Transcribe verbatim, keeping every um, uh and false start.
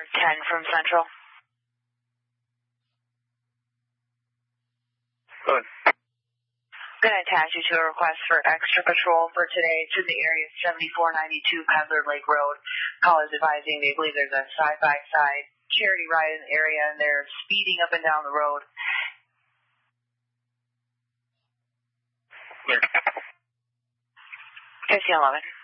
ten from Central. Good. I'm going to attach you to a request for extra patrol for today to the area seventy-four ninety-two Pedler Lake Road. Call is advising they believe there's a side-by-side charity ride in the area and they're speeding up and down the road. Clear. fifteen eleven.